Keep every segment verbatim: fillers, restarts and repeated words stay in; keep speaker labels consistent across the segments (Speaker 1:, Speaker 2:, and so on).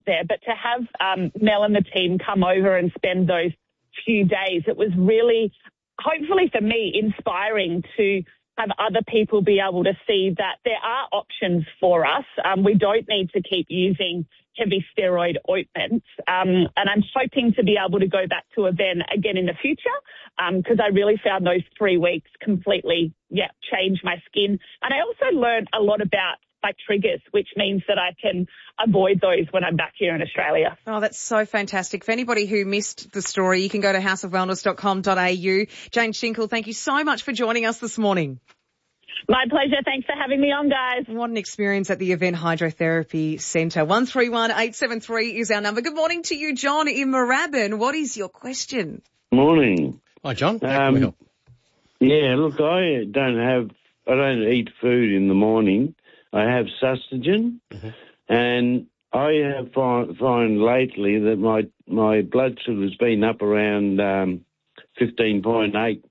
Speaker 1: there. But to have um, Mel and the team come over and spend those few days, it was really, hopefully for me, inspiring to have other people be able to see that there are options for us. Um, we don't need to keep using heavy steroid ointments. Um, and I'm hoping to be able to go back to a Aven again in the future because um, I really found those three weeks completely, yeah, changed my skin. And I also learned a lot about my triggers, which means that I can avoid those when I'm back here in Australia.
Speaker 2: Oh, that's so fantastic. For anybody who missed the story, you can go to house of wellness dot com dot a u. Jane Shinkel, thank you so much for joining us this morning.
Speaker 1: My pleasure. Thanks for having me on, guys.
Speaker 2: What an experience at the Aven Hydrotherapy Centre. one three one eight seven three is our number. Good morning to you, John, in Moorabbin. What is your question?
Speaker 3: Morning.
Speaker 4: Hi, John. How can we help?
Speaker 3: Yeah, look, I don't have, I don't eat food in the morning. I have Sustagen, mm-hmm. and I have find, find lately that my my blood sugar's been up around um, fifteen point eight.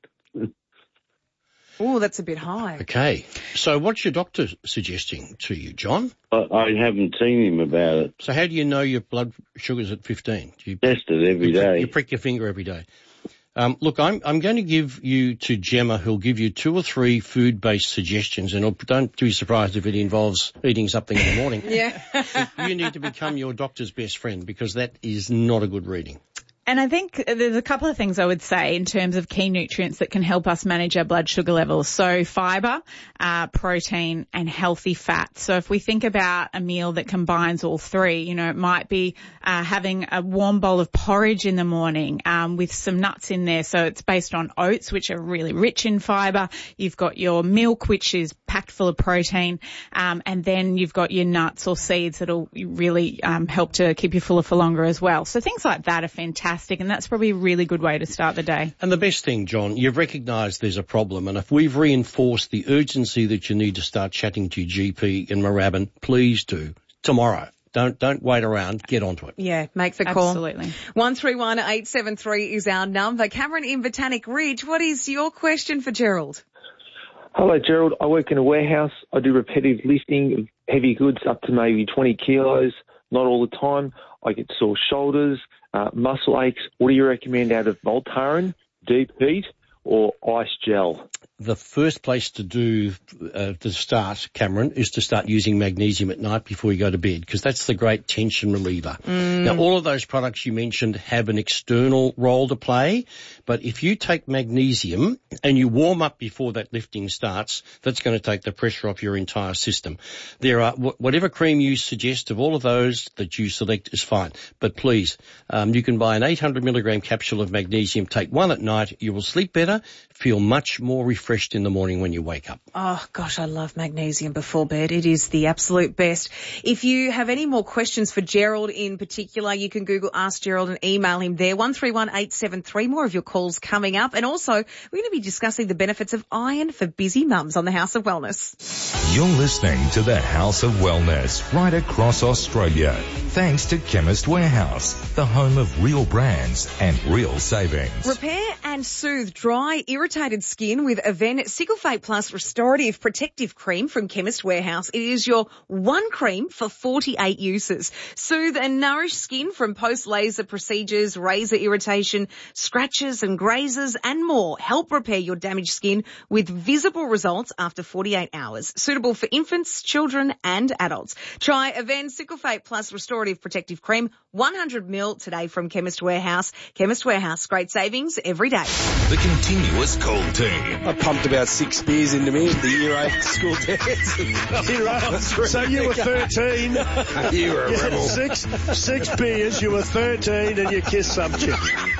Speaker 2: Oh, that's a bit high.
Speaker 4: Okay. So what's your doctor suggesting to you, John?
Speaker 3: I, I haven't seen him about it.
Speaker 4: So how do you know your blood sugar's at fifteen? Do you
Speaker 3: test it every
Speaker 4: you
Speaker 3: day?
Speaker 4: Prick, you prick your finger every day. Um, look, I'm, I'm going to give you to Gemma, who'll give you two or three food-based suggestions, and don't be surprised if it involves eating something in the morning.
Speaker 2: Yeah.
Speaker 4: You need to become your doctor's best friend because that is not a good reading.
Speaker 5: And I think there's a couple of things I would say in terms of key nutrients that can help us manage our blood sugar levels. So fibre, uh, protein and healthy fat. So if we think about a meal that combines all three, you know, it might be uh, having a warm bowl of porridge in the morning um, with some nuts in there. So it's based on oats, which are really rich in fibre. You've got your milk, which is packed full of protein. Um, and then you've got your nuts or seeds that'll really um, help to keep you fuller for longer as well. So things like that are fantastic. And that's probably a really good way to start the day.
Speaker 4: And the best thing, John, you've recognised there's a problem. And if we've reinforced the urgency that you need to start chatting to your G P in Moorabbin, please do tomorrow. Don't don't wait around. Get onto it.
Speaker 2: Yeah, make the call.
Speaker 5: Absolutely.
Speaker 2: one three one eight seven three is our number. Cameron in Botanic Ridge, what is your question for Gerald?
Speaker 6: Hello, Gerald. I work in a warehouse. I do repetitive lifting of heavy goods up to maybe twenty kilos, not all the time. I get sore shoulders, uh, muscle aches. What do you recommend out of Voltaren, deep heat, or ice gel?
Speaker 4: The first place to do, uh, to start, Cameron, is to start using magnesium at night before you go to bed, because that's the great tension reliever. Mm. Now, all of those products you mentioned have an external role to play, but if you take magnesium and you warm up before that lifting starts, that's going to take the pressure off your entire system. There are, whatever cream you suggest of all of those that you select is fine, but please, um, you can buy an eight hundred milligram capsule of magnesium, take one at night, you will sleep better, feel much more refreshed in the morning when you wake up.
Speaker 2: Oh, gosh, I love magnesium before bed. It is the absolute best. If you have any more questions for Gerald in particular, you can Google Ask Gerald and email him there. one three one eight seven three. More of your calls coming up. And also, we're going to be discussing the benefits of iron for busy mums on the House of Wellness.
Speaker 7: You're listening to the House of Wellness right across Australia. Thanks to Chemist Warehouse, the home of real brands and real savings.
Speaker 2: Repair and soothe dry, irritated skin with Aven Ciclefate Plus Restorative Protective Cream from Chemist Warehouse. It is your one cream for forty-eight uses. Soothe and nourish skin from post-laser procedures, razor irritation, scratches and grazes and more. Help repair your damaged skin with visible results after forty-eight hours. Suitable for infants, children and adults. Try Aven Ciclefate Plus Restorative Protective Cream, one hundred mil today from Chemist Warehouse. Chemist Warehouse, great savings every day.
Speaker 7: The Continuous Call Team.
Speaker 8: I pumped about six beers into me at the year eight school dance.
Speaker 9: Year eight. So you were thirteen.
Speaker 8: You were a
Speaker 9: you
Speaker 8: rebel.
Speaker 9: Six, six beers, you were thirteen and you kissed some chick.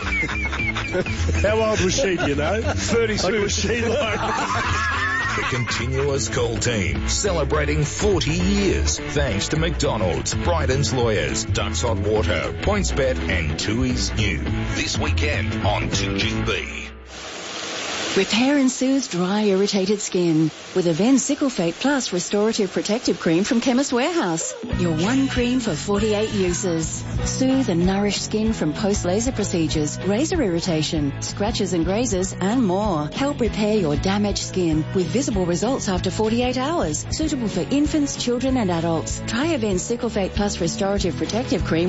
Speaker 9: How old was she, do you know? thirty-two. Like, was she like...
Speaker 7: The Continuous Call Team, celebrating forty years. Thanks to McDonald's, Bryden's Lawyers, Ducks Hot Water, PointsBet and Tui's New. This weekend on two G B.
Speaker 10: Repair and soothe dry, irritated skin with Aven Ciclefate Plus Restorative Protective Cream from Chemist Warehouse. Your one cream for forty-eight uses. Soothe and nourish skin from post-laser procedures, razor irritation, scratches and grazes, and more. Help repair your damaged skin with visible results after forty-eight hours. Suitable for infants, children, and adults. Try Aven Ciclefate Plus Restorative Protective Cream